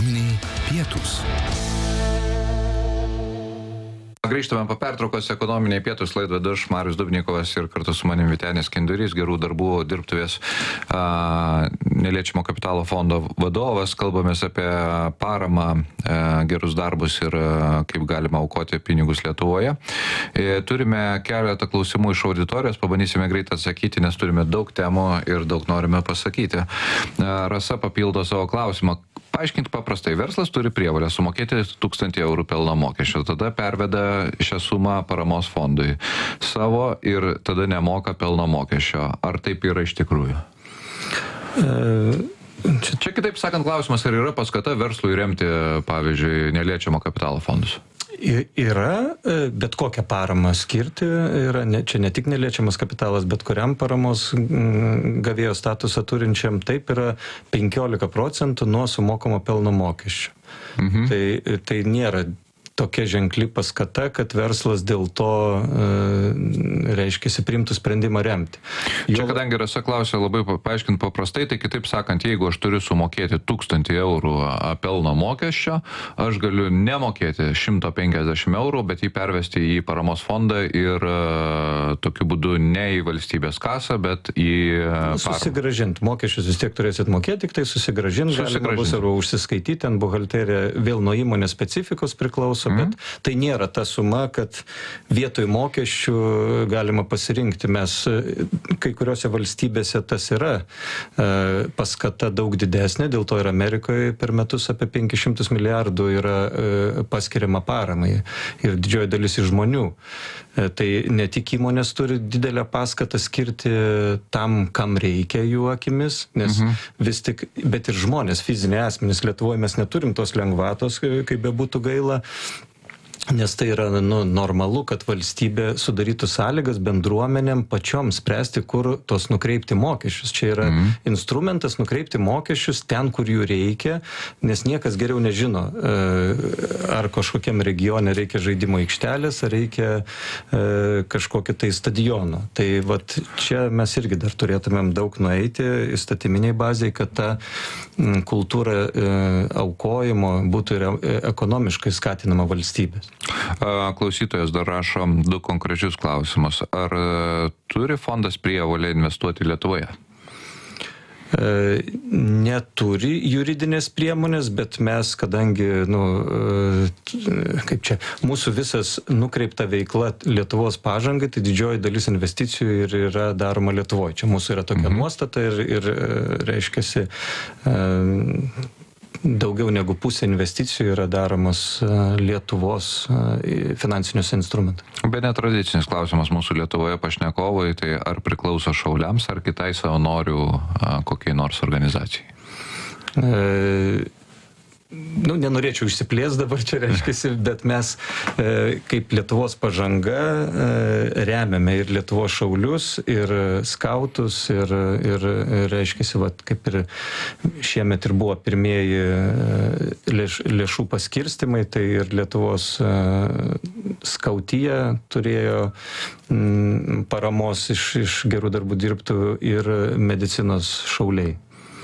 Ekonominiai pietūs. Grįžtame po pertraukos, ekonominiai pietūs, laidą vedu aš, Marius Dubnikovas, ir kartu su manim Vytenis Kendurys, Gerų darbų dirbtuvės neliečiamo kapitalo fondo vadovas. Kalbamės apie paramą, gerus darbus ir kaip galima aukoti pinigus Lietuvoje. Turime keletą klausimų iš auditorijos, pabandysime greit atsakyti, nes turime daug temų ir daug norime pasakyti. Rasa papildo savo klausimą. Paaiškinti paprastai, verslas turi prievolę sumokėti 1000 eurų pelno mokesčio, tada perveda šią sumą paramos fondui savo ir tada nemoka pelno mokesčio. Ar taip yra iš tikrųjų? Čia kitaip sakant klausimas, ar yra paskata verslui remti, pavyzdžiui, neliečiamo kapitalo fondus? Yra, bet kokią paramą skirti, čia ne tik neliečiamas kapitalas, bet kuriam paramos gavėjo statusą turinčiam, taip yra 15% nuo sumokamo pelno mokesčio. Tai nėra tokia ženkli paskata, kad verslas dėl to, reiškiasi, priimtų sprendimą remti. Čia, kadangi Rasa klausė labai paaiškinti paprastai, tai kitaip sakant, jeigu aš turiu sumokėti 1000 eurų pelno mokesčio, aš galiu nemokėti 150 eurų, bet jį pervesti į paramos fondą ir tokiu būdu ne į valstybės kasą, bet į susigrąžinti. Mokesčius vis tiek turėsit mokėti, tik tai susigrąžinti. Galima bus arba užsiskaityti, ant buhalterija vėl nuo įmonės specifikos priklauso. Bet tai nėra ta suma, kad vietoj mokesčių galima pasirinkti. Mes kai kuriuose valstybėse tas yra paskata daug didesnė, dėl to ir Amerikoje per metus apie 500 milijardų yra paskiriama paramai ir didžioji dalis iš žmonių. Tai ne tik įmonės turi didelę paskatą skirti tam, kam reikia jų akimis, nes vis tik, bet ir žmonės, fiziniai asmenys, Lietuvoje mes neturim tos lengvatos, kaip bebūtų gaila. Nes tai yra normalu, kad valstybė sudarytų sąlygas bendruomenėm pačiom spręsti, kur tos nukreipti mokesčius. Čia yra instrumentas nukreipti mokesčius ten, kur jų reikia, nes niekas geriau nežino, ar kažkokiam regione reikia žaidimo aikštelės, ar reikia kažkokio tai stadiono. Tai vat čia mes irgi dar turėtumėm daug nueiti įstatyminiai bazai, kad ta kultūra aukojimo būtų ir ekonomiškai skatinama valstybės. Klausytojas dar rašo 2 konkrečius klausimus. Ar turi fondas prievolę investuoti Lietuvoje? Neturi juridinės priemonės, bet mes, kadangi, mūsų visas nukreipta veikla Lietuvos pažangai, tai didžioji dalis investicijų ir yra daroma Lietuvoje. Čia mūsų yra tokia nuostata ir reiškiasi, daugiau negu pusė investicijų yra daromos Lietuvos finansinius instrumentus. Bet netradicinis klausimas mūsų Lietuvoje pašnekovui, tai ar priklauso šauliams ar kitai savanorių kokiai nors organizacijai? Nenorėčiau išsiplės dabar čia reiškiasi, bet mes kaip Lietuvos pažanga remiame ir Lietuvos šaulius, ir skautus, ir reiškiasi, kaip ir šiemet ir buvo pirmieji lėšų paskirstimai, tai ir Lietuvos skautija turėjo paramos iš gerų darbų dirbtuvių ir medicinos šauliai.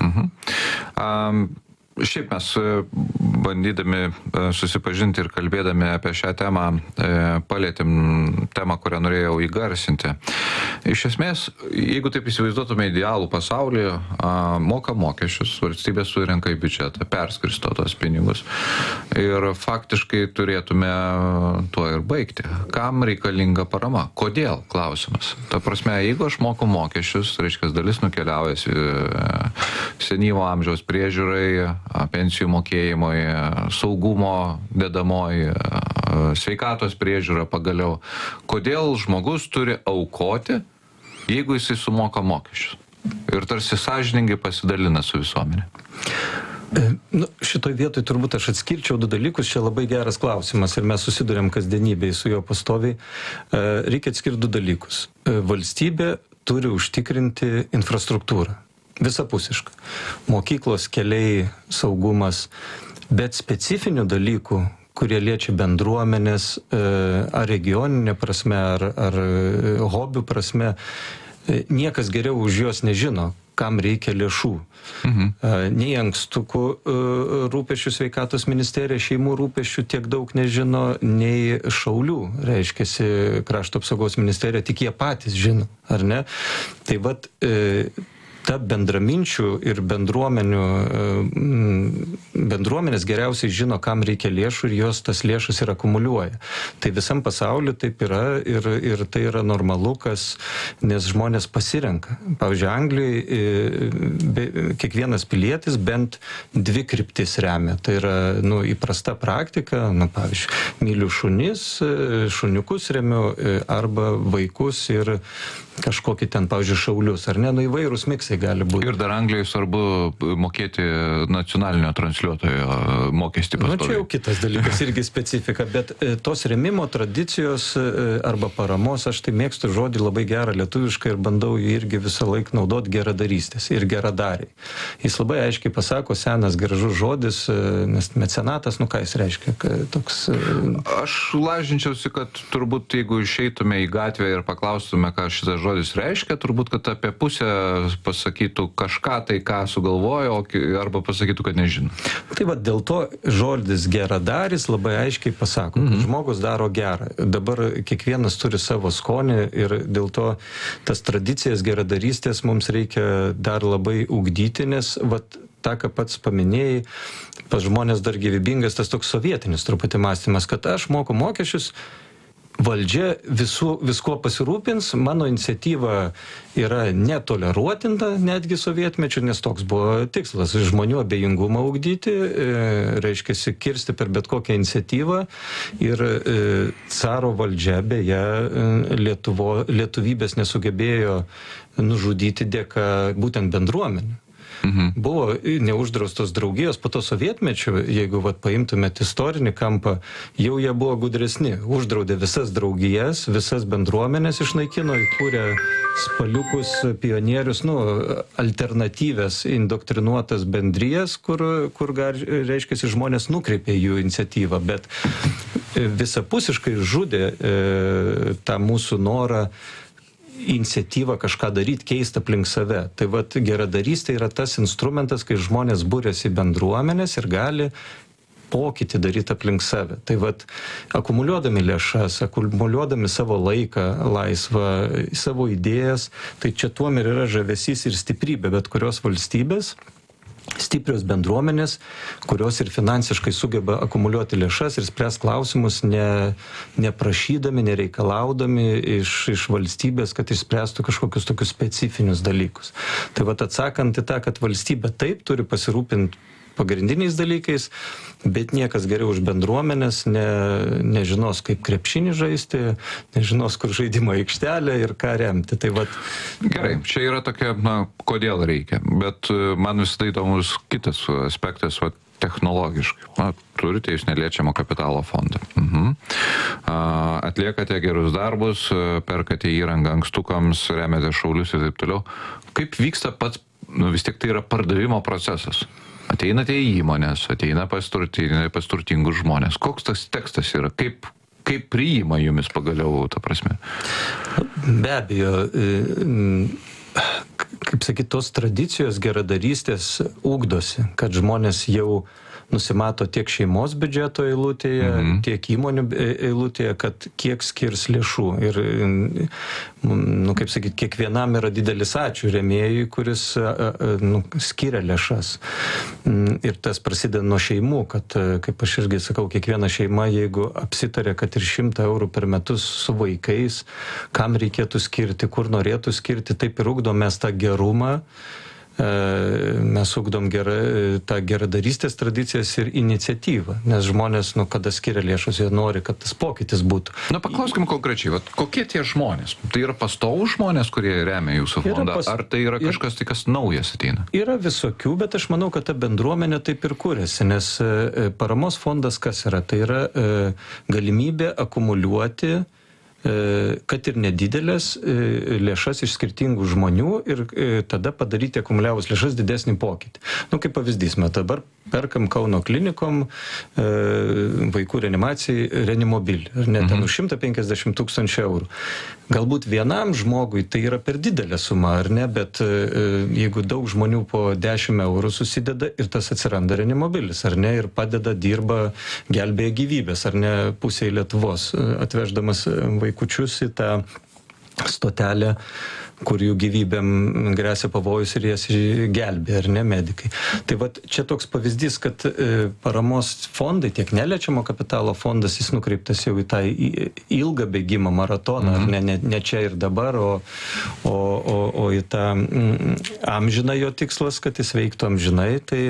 Šiaip mes bandydami susipažinti ir kalbėdami apie šią temą palėtėm temą, kurią norėjau įgarsinti. Iš esmės, jeigu taip įsivaizduotume idealų pasaulį, moka mokesčius, valstybė surenka į biudžetą, perskirsto tos pinigus ir faktiškai turėtume tuo ir baigti. Kam reikalinga parama? Kodėl? Klausimas. Ta prasme, jeigu aš moku mokesčius, reiškia, dalis nukeliauja senyvo amžiaus priežiūrai, pensijų mokėjimui, saugumo dedamoji, sveikatos priežiūra pagaliau. Kodėl žmogus turi aukoti, jeigu jisai sumoka mokesčius? Ir tarsi sąžiningai pasidalina su visuomenė. Šitoj vietoj turbūt aš atskirčiau 2 dalykus, čia labai geras klausimas ir mes susiduriam kasdienybėj su juo pastoviai. Reikia atskirti 2 dalykus. Valstybė turi užtikrinti infrastruktūrą. Visapusiškai. Mokyklos, keliai, saugumas, bet specifinių dalykų, kurie liečia bendruomenės, ar regioninė prasme, ar hobių prasme, niekas geriau už juos nežino, kam reikia lėšų. Nei ankstukų rūpesčių sveikatos ministerija šeimų rūpesčių tiek daug nežino, nei šaulių, reiškiasi krašto apsaugos ministerija, tik jie patys žino, ar ne? Tai vat ta bendraminčių ir bendruomenės geriausiai žino, kam reikia lėšų ir jos tas lėšas ir akumuliuoja. Tai visam pasauliu taip yra ir tai yra normalu, nes žmonės pasirenka. Pavyzdžiui, Anglijoje kiekvienas pilietis bent 2 kryptis remia. Tai yra įprasta praktika, pavyzdžiui, myliu šuniukus remiu arba vaikus ir kažkokį ten, pavyzdžiui, šaulius, ar ne, įvairūs miksai gali būti. Ir dar Anglijoje svarbu mokėti nacionalinio transliuotojo mokestį pastoviai. Čia jau kitas dalykas, irgi specifika, bet tos remimo tradicijos arba paramos, aš tai mėgstu žodį labai gerą lietuviškai ir bandau jį irgi visą laiką naudoti geradarystės ir geradariai. Jis labai aiškiai pasako, senas gražus žodis, nes mecenatas, ką jis reiškia, toks... Aš lažinčiausi, kad turbūt jeigu išeitume į gatvę ir paklaustume, ką šitas žodis reiškia, turbūt, kad apie pusę pasakytų kažką tai, ką sugalvojo, arba pasakytų, kad nežino. Tai va, dėl to žodis geradaris labai aiškiai pasako, kad žmogus daro gerą. Dabar kiekvienas turi savo skonį ir dėl to tas tradicijas geradarystės mums reikia dar labai ugdyti, nes vat, tą, ką pats paminėjai, pas žmonės dar gyvybingas tas toks sovietinis truputį mąstymas, kad aš moku mokesčius, valdžia visko pasirūpins, mano iniciatyva yra netoleruotinta netgi sovietmečiu, nes toks buvo tikslas žmonių abejingumą ugdyti, reiškia kirsti per bet kokią iniciatyvą ir caro valdžia beje lietuvybės nesugebėjo nužudyti dėka būtent bendruomenių. Buvo neuždraustos draugijos, po to sovietmečiu, jeigu paimtumėt istorinį kampą, jau jie buvo gudresni. Uždraudė visas draugijas, visas bendruomenės išnaikino, įkūrė spaliukus, pionierius, alternatyvės indoktrinuotas bendrijas, kur reiškia, žmonės nukreipė jų iniciatyvą, bet visapusiškai žudė tą mūsų norą iniciatyvą kažką daryti, keisti aplink save. Tai vat geradarystė yra tas instrumentas, kai žmonės būrėsi bendruomenės ir gali pokytį daryti aplink save. Tai vat akumuliuodami lėšas, akumuliuodami savo laiką laisvą, savo idėjas, tai čia tuom ir yra žavesys ir stiprybė, bet kurios valstybės, stiprios bendruomenės, kurios ir finansiškai sugeba akumuliuoti lėšas ir spręs klausimus neprašydami, nereikalaudami iš valstybės, kad išspręstų kažkokius tokius specifinius dalykus. Tai vat atsakant į tą, kad valstybė taip turi pasirūpinti pagrindiniais dalykais, bet niekas geriau už bendruomenės nežinos, kaip krepšinį žaisti, nežinos, kur žaidimo aikštelė ir ką remti. Tai vat... Gerai, čia yra tokia, kodėl reikia, bet man visada įdomus kitas aspektas, technologiškai. Turite jūs neliečiamo kapitalo fondą. Atliekate gerus darbus, perkate įrangą ankstukams, remiate šaulius ir taip toliau. Kaip vyksta pats, vis tiek tai yra pardavimo procesas? Ateinate į įmonės, ateina pas turtingus žmonės. Koks tas tekstas yra? Kaip priima jumis pagaliau, ta prasme? Be abejo, kaip sakyt, tos tradicijos geradarystės ugdosi, kad žmonės jau nusimato tiek šeimos biudžeto eilutėje, tiek įmonių eilutėje, kad kiek skirs lėšų. Ir, kaip sakyt, kiekvienam yra didelis ačiū rėmėjui, kuris skiria lėšas. Ir tas prasideda nuo šeimų, kad, kaip aš irgi sakau, kiekviena šeima, jeigu apsitarė, kad ir 100 eurų per metus su vaikais, kam reikėtų skirti, kur norėtų skirti, taip ir ugdomės tą gerumą. Mes ugdom tą geradarystės tradicijas ir iniciatyvą, nes žmonės, kada skiria lėšos, jie nori, kad tas pokytis būtų. Paklauskim konkrečiai, kokie tie žmonės? Tai yra pastovų žmonės, kurie remia jūsų fondą, ar tai yra kažkas, kas naujas ateina? Yra visokių, bet aš manau, kad ta bendruomenė taip ir kūrėsi, nes paramos fondas kas yra? Tai yra galimybė akumuliuoti kad ir nedidelės lėšas iš skirtingų žmonių ir tada padaryti akumuliavus lėšas didesnį pokytį. Kaip pavyzdys, mes dabar perkam Kauno klinikom vaikų reanimacijai reanimobilį, ar ne, ten už 150 000 eurų. Galbūt vienam žmogui tai yra per didelė suma, ar ne, bet jeigu daug žmonių po 10 eurų susideda ir tas atsiranda reanimobilis, ar ne, ir padeda, dirba, gelbėja gyvybės, ar ne, pusėje Lietuvos, atveždamas vaikučius į tą stotelę, kur jų gyvybėm grėsia pavojus ir jas gelbė, ar ne, medikai. Tai vat čia toks pavyzdys, kad paramos fondai, tiek neliečiamo kapitalo fondas, jis nukreiptas jau į tą ilgą bėgimą, maratoną, ar ne čia ir dabar, o į tą amžiną jo tikslas, kad jis veiktų amžinai, tai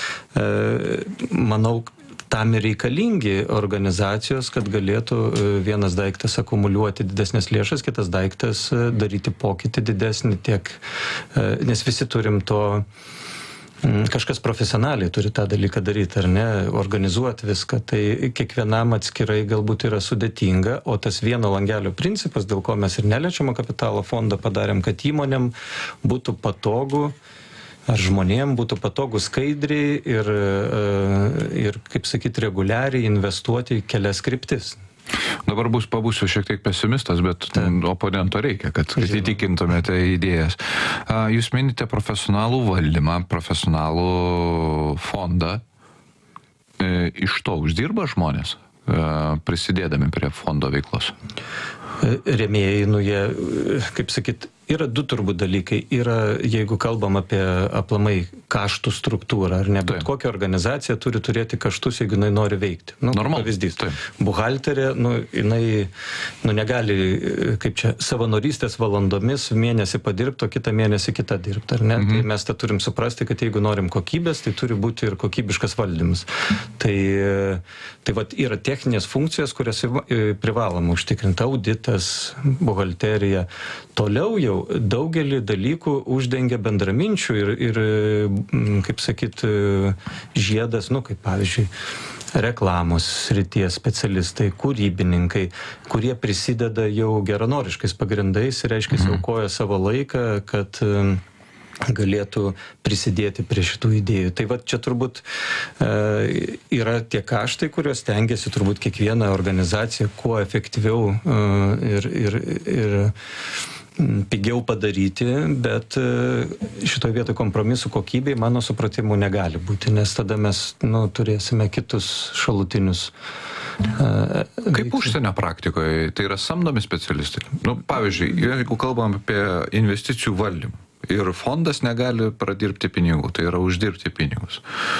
manau, tam ir reikalingi organizacijos, kad galėtų vienas daiktas akumuliuoti didesnės lėšas, kitas daiktas daryti pokytį didesnį tiek, nes visi turim to, kažkas profesionaliai turi tą dalyką daryti, ar ne, organizuoti viską, tai kiekvienam atskirai galbūt yra sudėtinga, o tas vieno langelio principas, dėl ko mes ir neliečiamo kapitalo fondą padarėm, kad įmonėm būtų patogu, ar žmonėm būtų patogu skaidriai ir kaip sakyti, reguliariai investuoti į kelias kryptis. Dabar pabūsiu šiek tiek pesimistas, bet oponento reikia, kad įtikintumėte idėjas. Jūs minite profesionalų valdymą, profesionalų fondą. Iš to uždirba žmonės, prisidėdami prie fondo veiklos? Rėmėjai, jie, kaip sakyt, yra du turbūt dalykai. Yra, jeigu kalbam apie aplamai kaštų struktūrą, ar ne, bet kokia organizacija turi turėti kaštus, jeigu jinai nori veikti. Pavyzdys. Buhalterė, jinai negali, kaip čia, savanorystės valandomis mėnesį padirbti, o kitą mėnesį kitą dirbti, ar ne? Tai mes tą turim suprasti, kad jeigu norim kokybės, tai turi būti ir kokybiškas valdymas. Tai vat yra techninės funkcijos, kurias privaloma užtikrinti, auditas, buhalterija. Toliau jau daugelį dalykų uždengia bendraminčių ir kaip sakyt, žiedas, kaip pavyzdžiui, reklamos srities specialistai, kūrybininkai, kurie prisideda jau geranoriškais pagrindais ir, reiškia, aukoja savo laiką, kad galėtų prisidėti prie šitų idėjų. Tai va čia turbūt yra tie kaštai, kuriuos tengiasi turbūt kiekviena organizacija kuo efektyviau ir pigiau padaryti, bet šitoje vietoje kompromisų kokybei, mano supratimu, negali būti, nes tada mes turėsime kitus šalutinius. Kaip užsienio praktikoje, tai yra samdomi specialistai? Pavyzdžiui, jeigu kalbam apie investicijų valdymą, ir fondas negali pradirbti pinigų, tai yra uždirbti pinigus.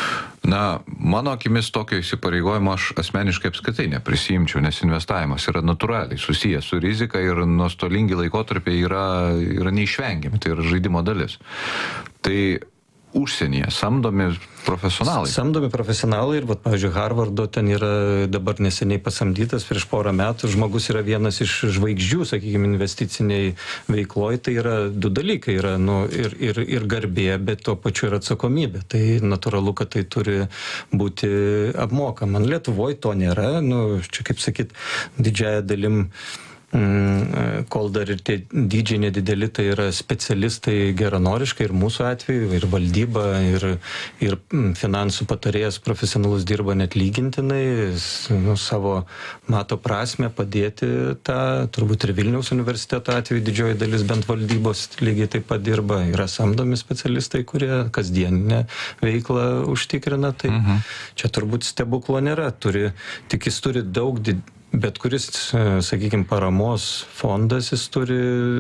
Mano akimis tokio įsipareigojimo aš asmeniškai apskritai neprisiimčiau, nes investavimas yra natūraliai susijęs su rizika ir nuostolingi laikotarpiai yra neišvengiami, tai yra žaidimo dalis. Tai užsienyje samdomi profesionalai. Samdomi profesionalai ir, pavyzdžiui, Harvardo ten yra dabar neseniai pasamdytas prieš porą metų, žmogus yra vienas iš žvaigždžių, sakykime, investiciniai veikloje, tai yra du dalykai, yra ir garbė, bet tuo pačiu ir atsakomybė. Tai natūralu, kad tai turi būti apmokama. Lietuvoje to nėra, čia kaip sakyt, didžiąją dalim, kol dar ir tie dydžiai nedideli, tai yra specialistai geranoriškai ir mūsų atveju, ir valdyba, ir finansų patarėjas profesionalus dirba net lygintinai, savo mato prasmę padėti tą, turbūt ir Vilniaus universiteto atveju didžioji dalis bent valdybos lygiai taip pat dirba, yra samdomi specialistai, kurie kasdieninę veiklą užtikrina, tai čia turbūt stebuklo nėra, tik jis turi daug bet kuris, sakykime, paramos fondas, jis turi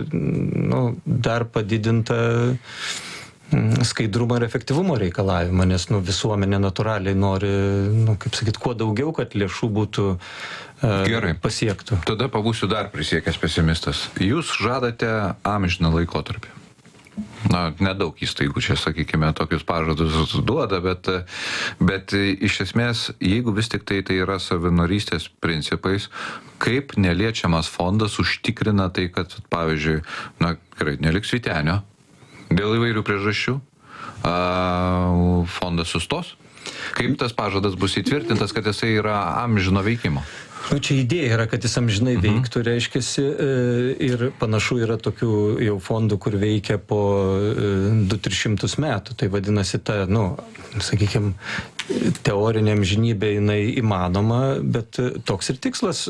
dar padidintą skaidrumo ir efektyvumo reikalavimą, nes visuomenė natūraliai nori, kaip sakyt, kuo daugiau, kad lėšų būtų pasiektų. Tada pabūsiu dar prisiekęs pesimistas. Jūs žadate amžiną laikotarpį. Nedaug įstaigų čia, sakykime, tokius pažadus duoda, bet iš esmės, jeigu vis tik tai yra savinorystės principais, kaip neliečiamas fondas užtikrina tai, kad, pavyzdžiui, gerai, neliks Vytenio, dėl įvairių priežasčių, fondas sustos? Kaip tas pažadas bus įtvirtintas, kad jisai yra amžino veikimo? Čia idėja yra, kad jis amžinai veiktų, reiškiasi, ir panašu yra tokių jau fondų, kur veikia po 200-300 metų. Tai vadinasi, sakykime, teorinė amžinybė jinai įmanoma, bet toks ir tikslas,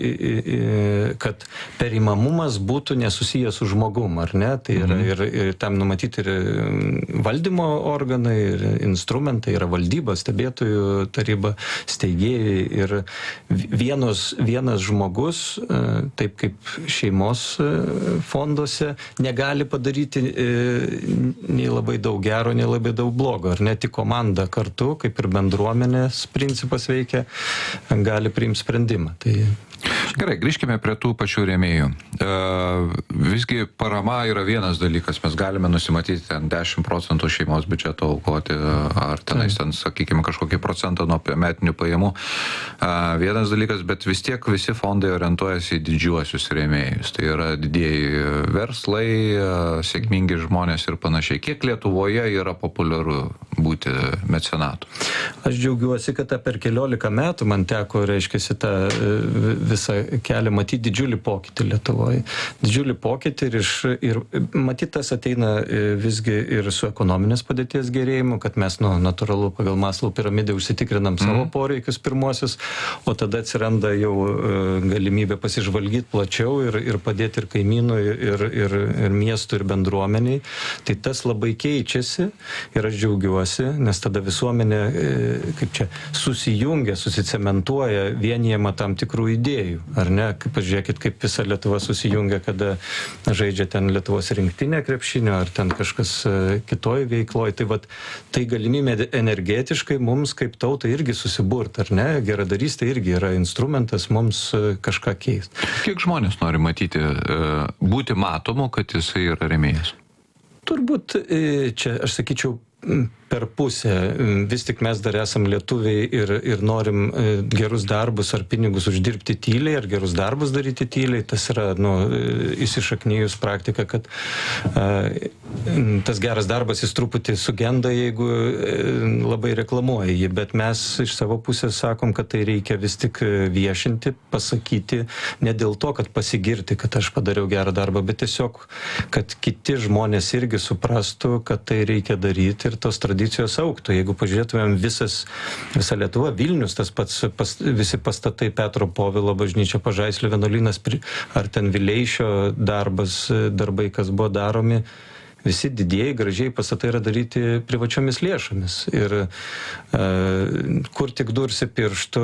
kad perimamumas būtų nesusijęs su žmogum, ar ne? Tai yra ir tam numatyti ir valdymo organai, ir instrumentai, yra valdyba, stebėtojų taryba, steigėjai ir vienas žmogus, taip kaip šeimos fonduose, negali padaryti nei labai daug gero, nei labai daug blogo, ar ne? Tik komanda kartu, kaip ir bendruomenės principas veikia, gali priimti sprendimą. Tai... Gerai, grįžkime prie tų pačių rėmėjų. Visgi parama yra vienas dalykas, mes galime nusimatyti ten 10% šeimos biudžeto aukoti, ar tenais ten, sakykime, kažkokį procentą nuo metinių pajamų. Vienas dalykas, bet vis tiek visi fondai orientuojasi į didžiuosius rėmėjus. Tai yra didieji verslai, sėkmingi žmonės ir panašiai. Kiek Lietuvoje yra populiaru būti mecenatu? Aš džiaugiuosi, kad per 14 metų man teko, reiškia, tą visą kelią matyti didžiulį pokytį Lietuvoje. Didžiulį pokytį ir matyt, tas ateina visgi ir su ekonominės padėties gerėjimu, kad mes, natūralu, pagal Maslow piramidę užsitikrinam savo poreikius pirmuosius, o tada atsiranda jau galimybė pasižvalgyti plačiau ir padėti ir kaimynui, ir miestui, ir bendruomeniai. Tai tas labai keičiasi ir aš džiaugiuosi, nes tada visuomenė, kaip čia, susijungia, susicementuoja, vienijama tam tikrų idėjų, ar ne? Pažiūrėkit, kaip visa Lietuva susijungia, kada žaidžia ten Lietuvos rinktinė krepšinio, ar ten kažkas kitoj veikloj. Tai vat, tai galimybė energetiškai mums kaip tautai irgi susiburt, ar ne? Geradarystė irgi yra instrumentas mums kažką keisti. Kiek žmonės nori matyti, būti matomu, kad jisai yra rėmėjas? Turbūt čia, aš sakyčiau, per pusę. Vis tik mes dar esam lietuviai ir norim gerus darbus ar pinigus uždirbti tyliai, ar gerus darbus daryti tyliai. Tas yra, įsišaknijus praktika, kad tas geras darbas jis truputį sugenda, jeigu labai reklamuoja jį. Bet mes iš savo pusės sakom, kad tai reikia vis tik viešinti, pasakyti, ne dėl to, kad pasigirti, kad aš padariau gerą darbą, bet tiesiog, kad kiti žmonės irgi suprastų, kad tai reikia daryti ir tos tradicijos augtų. Jeigu pažiūrėtumėm visa Lietuva, Vilnius, tas pats visi pastatai, Petro Povilo bažnyčia, Pažaislio vienuolynas, ar ten Vileišio darbai, kas buvo daromi, visi didieji, gražiai pastatai yra daryti privačiomis lėšomis. Ir kur tik dursi pirštų,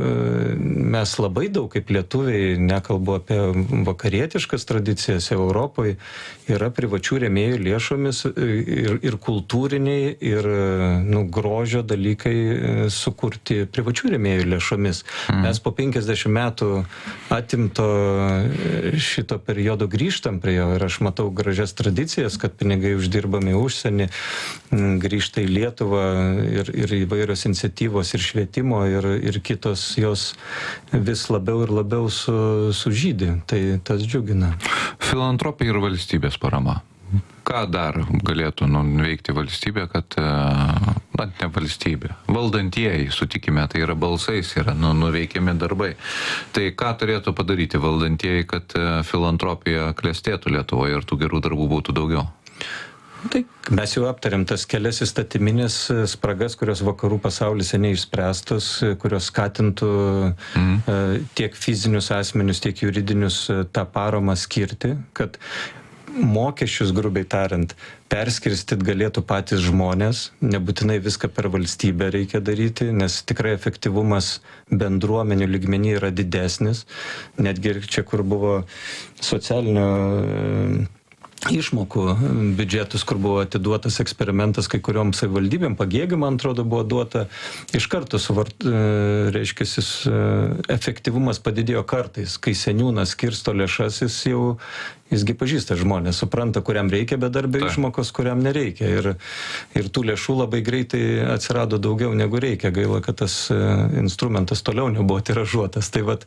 mes labai daug kaip lietuviai, nekalbu apie vakarietiškas tradicijas Europoje, yra privačių rėmėjų lėšomis ir kultūriniai, ir grožio dalykai sukurti privačių rėmėjų lėšomis. Mes po 50 metų atimto šito periodo grįžtam prie jo ir aš matau gražias tradicijas, kad pinigai uždirbami užsienį, grįžta į Lietuvą ir įvairios iniciatyvos ir švietimo ir kitos jos vis labiau ir labiau sužydi. Tai tas džiugina. Filantropija ir valstybės parama. Ką dar galėtų nuveikti valstybė, kad, ne valstybė, valdantieji, sutikime, tai yra balsais, yra nuveikiami darbai. Tai ką turėtų padaryti valdantieji, kad filantropija klestėtų Lietuvoje ir tų gerų darbų būtų daugiau? Tai mes jau aptarėm tas kelias įstatyminės spragas, kurios vakarų pasaulyse neišspręstos, kurios skatintų tiek fizinius asmenius, tiek juridinius tą paramą skirti, kad mokesčius, grubiai tariant, perskirstyt galėtų patys žmonės, nebūtinai viską per valstybę reikia daryti, nes tikrai efektyvumas bendruomenių lygmenį yra didesnis, netgi čia, kur buvo socialinio išmokų biudžetus, kur buvo atiduotas eksperimentas kai kuriom savivaldybėm, Pagėgių, man atrodo, buvo duota, iš karto reiškiasi, efektyvumas padidėjo kartais, kai seniūnas skirsto lėšas, jisgi pažįsta žmonės, supranta, kuriam reikia bedarbio išmokos, kuriam nereikia. Ir tų lėšų labai greitai atsirado daugiau negu reikia. Gaila, kad tas instrumentas toliau nebuvo tiražuotas. Tai vat,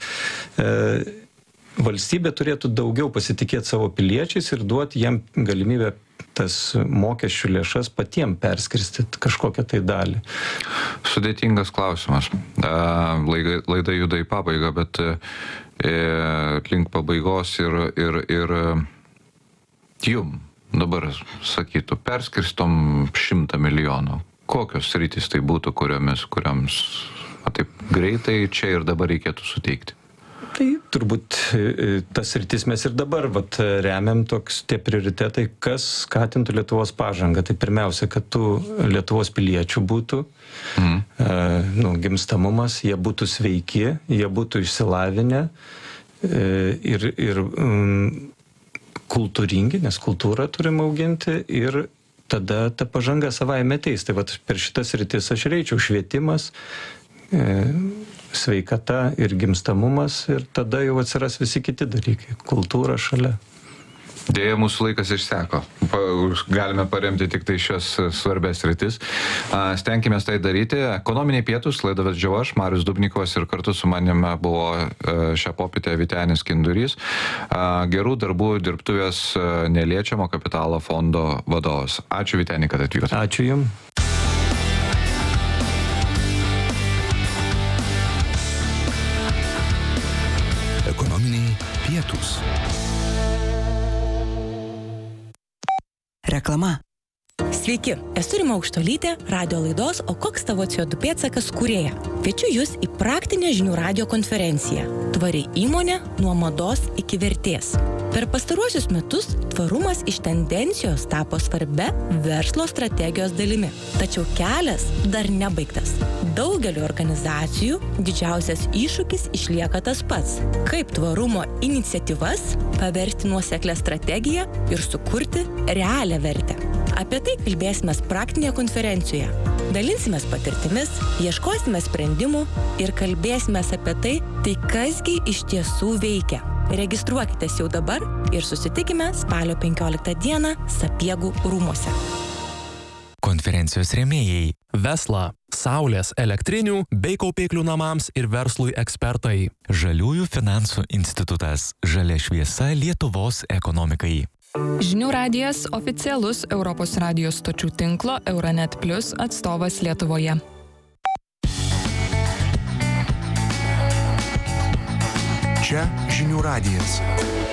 valstybė turėtų daugiau pasitikėti savo piliečiais ir duoti jiem galimybę tas mokesčių lėšas patiem perskirstyti kažkokią tai dalį. Sudėtingas klausimas. Laida juda į pabaigą, bet link pabaigos ir jum dabar sakytų, perskirstom 100 milijonų. kokios sritys tai būtų, kuriams taip greitai čia ir dabar reikėtų suteikti? Tai turbūt tas sritis mes ir dabar remiam tie prioritetai, kas skatintų Lietuvos pažangą. Tai pirmiausia, kad tų Lietuvos piliečių būtų gimstamumas, jie būtų sveiki, jie būtų išsilavinę ir kultūringi, nes kultūrą turim auginti ir tada ta pažanga savaime ateis. Tai per šitas sritis aš reičiau švietimas, sveikata ir gimstamumas ir tada jau atsiras visi kiti dalykai, kultūra šalia. Dėja, mūsų laikas išseko. Galime paremti tik tai šios svarbės sritis. Stenkimės tai daryti. Ekonominiai pietūs, laidą vedžiau aš, Marius Dubnikovas, ir kartu su manimi buvo šią popietę Vytenis Kindurys, gerų darbų dirbtuvės neliečiamo kapitalo fondo vadovas. Ačiū, Vyteni, kad atvykote. Ačiū Jums. Ekonominiai pietūs. Reklama. Sveiki, esu Rima Aukštuolytė, radio laidos O koks tavo CO2 pėdsakas kūrėja. Kviečiu Jūs į praktinę žinių radijo konferenciją Tvari įmonė nuo mados iki vertės. Per pastaruosius metus tvarumas iš tendencijos tapo svarbia verslo strategijos dalimi. Tačiau kelias dar nebaigtas. Daugeliu organizacijų didžiausias iššūkis išlieka tas pats. Kaip tvarumo iniciatyvas paversti nuoseklią strategiją ir sukurti realią vertę. Apie tai kalbėsime praktinėje konferencijoje. Dalinsimės patirtimis, ieškosime sprendimų ir kalbėsime apie tai kasgi iš tiesų veikia. Registruokitės jau dabar ir susitikime spalio 15 dieną Sapiegų rūmuose. Konferencijos rėmėjai Vesla, saulės, elektrinių bei kaupiklių namams ir verslui ekspertai. Žaliųjų finansų institutas. Žalia šviesa Lietuvos ekonomikai. Žinių radijas oficialus Europos radijos stočių tinklo Euronet Plus atstovas Lietuvoje. Čia Žinių radijas.